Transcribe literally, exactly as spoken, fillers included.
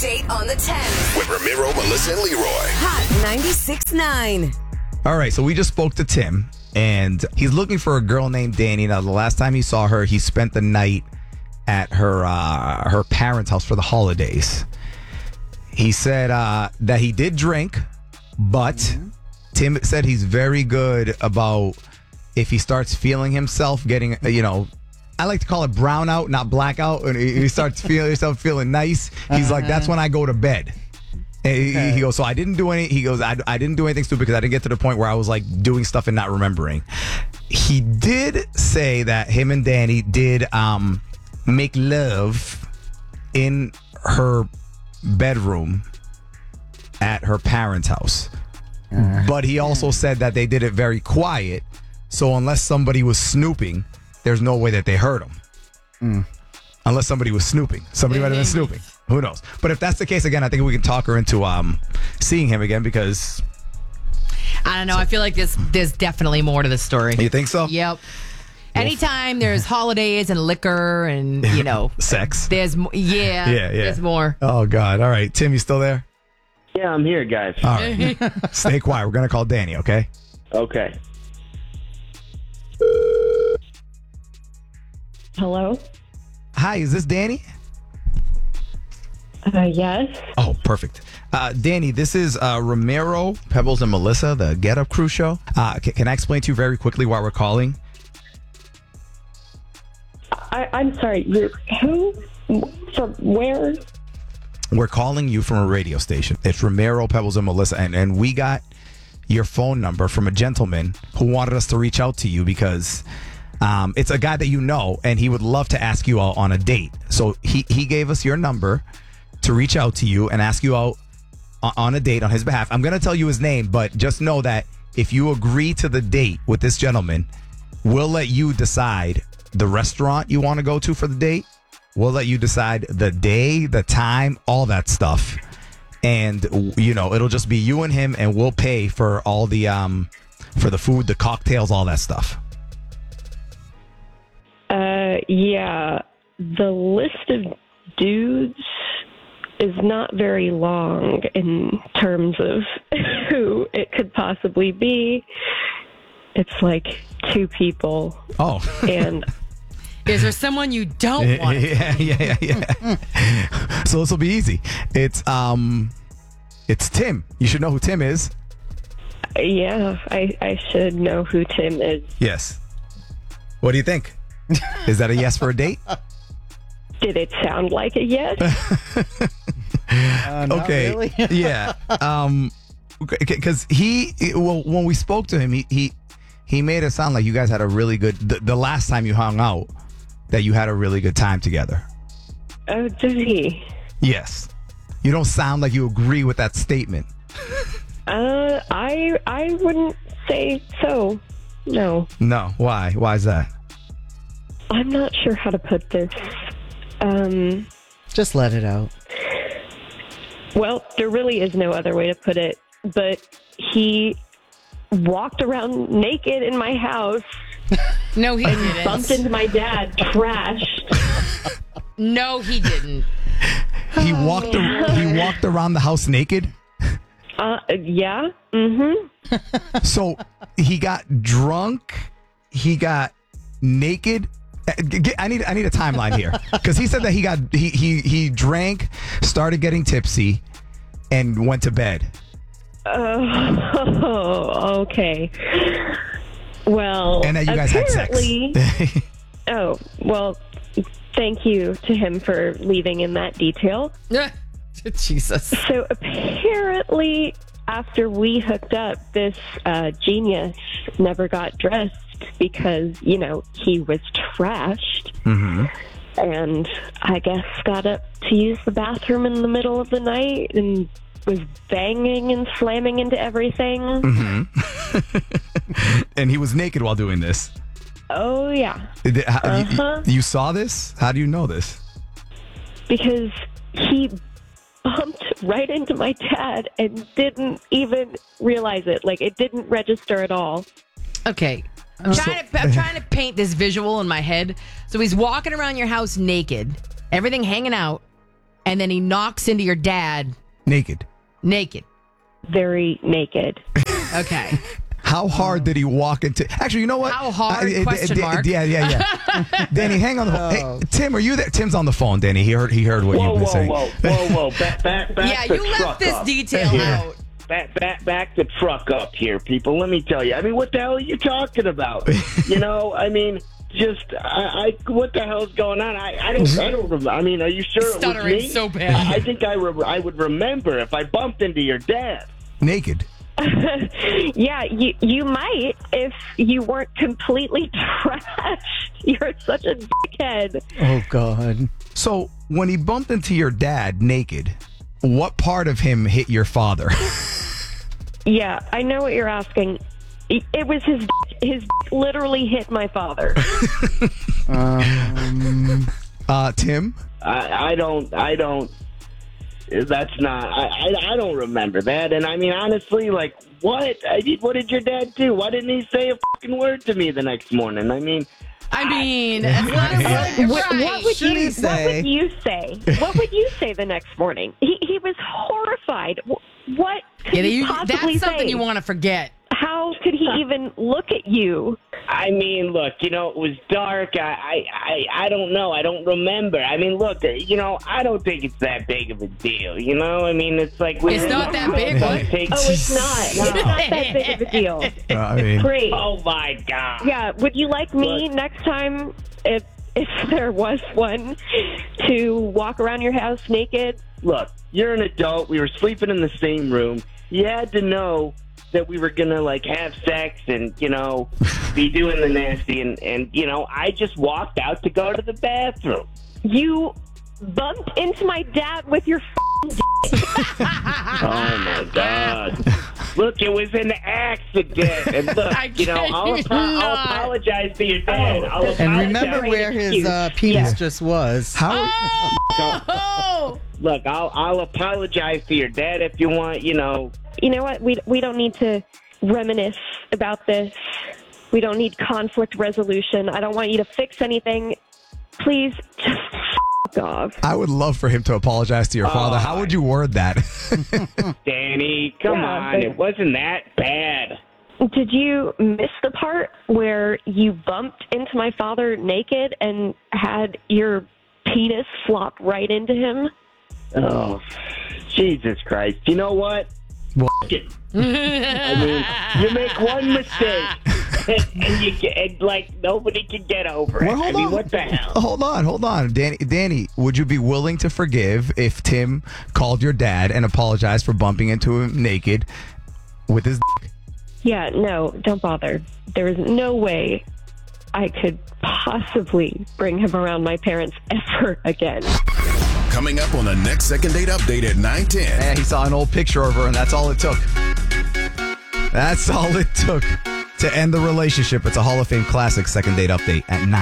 date on the ten. With Ramiro, Melissa, and Leroy. Hot ninety-six point nine. All right, so we just spoke to Tim, and he's looking for a girl named Danny. Now, the last time he saw her, he spent the night at her uh, her parents' house for the holidays. He said uh, that he did drink, but mm-hmm. Tim said he's very good about if he starts feeling himself getting, you know, I like to call it brownout, not blackout. And he starts feeling himself feeling nice. He's uh-huh. like, that's when I go to bed. And okay. he, he goes, so I didn't do any. He goes, I, I didn't do anything stupid because I didn't get to the point where I was like doing stuff and not remembering. He did say that him and Danny did um, make love in her bedroom at her parents' house. Uh, but he also said that they did it very quiet. So unless somebody was snooping, there's no way that they heard him. Mm. Unless somebody was snooping. Somebody might have been snooping. Who knows? But if that's the case, again, I think we can talk her into um, seeing him again because... I don't know. So, I feel like there's, there's definitely more to the story. You think so? Yep. Anytime there's holidays and liquor and, you know... Sex. There's more. Yeah, yeah, yeah. There's more. Oh, God. All right. Tim, you still there? Yeah, I'm here, guys. All right. Stay quiet. We're going to call Danny, okay? Okay. Hello? Hi, is this Danny? Uh, yes. Oh, perfect. Uh, Danny, this is uh, Ramiro, Pebbles, and Melissa, the Get Up Crew show. Uh, can, can I explain to you very quickly why we're calling? I, I'm sorry. You're who? From where? We're calling you from a radio station. It's Ramiro, Pebbles, and Melissa, and, and we got your phone number from a gentleman who wanted us to reach out to you because um, it's a guy that you know, and he would love to ask you out on a date. So he, he gave us your number to reach out to you and ask you out on a date on his behalf. I'm going to tell you his name, but just know that if you agree to the date with this gentleman, we'll let you decide the restaurant you want to go to for the date. We'll let you decide the day, the time, all that stuff. And, you know, it'll just be you and him, and we'll pay for all the, um, for the food, the cocktails, all that stuff. Uh, yeah. The list of dudes is not very long in terms of who it could possibly be. It's like two people. Oh. And is there someone you don't want? Yeah, yeah, yeah, yeah. So this will be easy. It's um, it's Tim. You should know who Tim is. Yeah, I, I should know who Tim is. Yes. What do you think? Is that a yes for a date? Did it sound like a yes? uh, okay. Really. Yeah. Um, because he, well, when we spoke to him, he, he he made it sound like you guys had a really good. The, the last time you hung out, that you had a really good time together. Oh, did he? Yes. You don't sound like you agree with that statement. Uh, I I wouldn't say so. No. No. Why? Why is that? I'm not sure how to put this. Um, Just let it out. Well, there really is no other way to put it, but he walked around naked in my house. No, he didn't. Bumped into my dad, trashed. No, he didn't. He walked. Ar- he walked around the house naked. Uh, yeah. Mm-hmm. So he got drunk. He got naked. I need. I need a timeline here because he said that he got. He he he drank, started getting tipsy, and went to bed. Oh, okay. Well, and that you guys had sex. Oh, well, thank you to him for leaving in that detail. Jesus. So apparently, after we hooked up, this uh, genius never got dressed because, you know, he was trashed. Mm-hmm. And I guess got up to use the bathroom in the middle of the night and was banging and slamming into everything. Mm-hmm. And he was naked while doing this. Oh, yeah. Did, how, uh-huh. you, you saw this? How do you know this? Because he bumped right into my dad and didn't even realize it. Like, it didn't register at all. Okay. I'm, trying to, I'm trying to paint this visual in my head. So he's walking around your house naked, everything hanging out. and then he knocks into your dad Naked. naked. Very naked. Okay. How hard did he walk into? Actually, you know what? How hard? Uh, Question d- mark. Yeah, yeah, yeah. Danny, hang on the phone. Hey, Tim, are you there? Tim's on the phone. Danny, he heard. He heard what Whoa, you've been whoa, saying. whoa, whoa, whoa! Back, back, back Yeah, the you truck left this up. detail out. Back, back, back the truck up here, people. Let me tell you. I mean, what the hell are you talking about? You know, I mean, just, I, I what the hell's going on? I, I don't, I don't. rem- I mean, are you sure it was Stuttering me? so bad. I, I think I, re- I would remember if I bumped into your dad. Naked. Yeah, you you might if you weren't completely trashed. You're such a dickhead. Oh, God. So when he bumped into your dad naked, what part of him hit your father? Yeah, I know what you're asking. It, it was his dick. His dick literally hit my father. Um, Uh, Tim. I, I don't. I don't. That's not. I, I. I don't remember that. And I mean, honestly, like, what? I mean, what did your dad do? Why didn't he say a fucking word to me the next morning? I mean, I mean, it's not a What, right. what would should you he What say? would you say? What would you say the next morning? He he was horrified. Wh- What could Yeah, he you, possibly that's something say? you want to forget. How could he even look at you? I mean, look, you know, it was dark. I, I, I, I don't know. I don't remember. I mean, look, you know, I don't think it's that big of a deal. You know, I mean, it's like we It's not that big, what? Take- Oh, it's not. It's not that big of a deal. Uh, I mean, Great. Oh my God. Yeah. Would you like me Look. next time, if if there was one, to walk around your house naked? Look, you're an adult. We were sleeping in the same room. You had to know that we were gonna like have sex and you know be doing the nasty and and you know I just walked out to go to the bathroom. You bumped into my dad with your f***ing Oh my God! Look, it was an accident. And look, I you know, can't I'll, even apo- I'll not. apologize to your dad. I'll And and apologize. remember where his uh, excuse. penis Yeah. just was. how? Oh! Look, I'll I'll apologize to your dad if you want. You know, You know what? We we don't need to reminisce about this. We don't need conflict resolution. I don't want you to fix anything. Please, just f- off. I would love for him to apologize to your father. How would you word that? Danny, come Yeah, on, but- it wasn't that bad. Did you miss the part where you bumped into my father naked and had your penis flop right into him? Oh, Jesus Christ! You know what? Well- F- it. I mean, you make one mistake, and, and you get, and, like nobody can get over it. Well, I hold mean, on. what the hell? Hold on, hold on. Danny, Danny, would you be willing to forgive if Tim called your dad and apologized for bumping into him naked with his dick? Yeah, no, don't bother. There is no way I could possibly bring him around my parents ever again. Coming up on the next Second Date Update at nine ten. And he saw an old picture of her, and that's all it took. That's all it took to end the relationship. It's a Hall of Fame classic Second Date Update at nine.